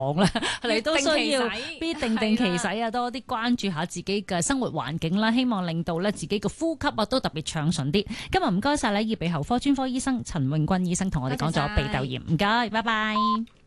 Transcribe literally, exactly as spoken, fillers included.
啦，你都需要必定定期洗啊，多啲關注下自己嘅生活環境啦，希望令到咧自己嘅呼吸啊都特別暢順啲。今日唔該晒咧，耳鼻喉科專科醫生陳永鈞醫生同我哋講咗鼻竇炎，唔該，拜拜。